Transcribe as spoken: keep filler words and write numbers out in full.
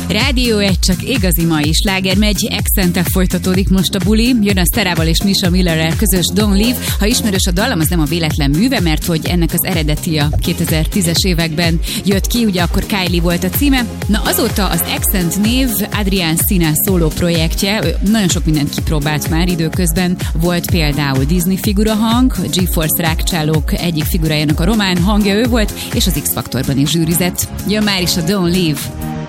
Rádió egy csak igazi mai sláger megy, Accent-tel folytatódik most a buli, jön a Szerával és Misha Millerrel közös Don't Leave. Ha ismerős a dallam, az nem a véletlen műve, mert hogy ennek az eredeti a kétezer-tízes években jött ki, ugye akkor Kylie volt a címe. Na azóta az Accent név Adrián Színás szóló projektje, ő nagyon sok mindent kipróbált már időközben, volt például Disney figura hang, GeForce rákcsálók egyik figurájának a román hangja ő volt, és az X-Faktorban is zsűrizett. Jön már is a Don't Leave.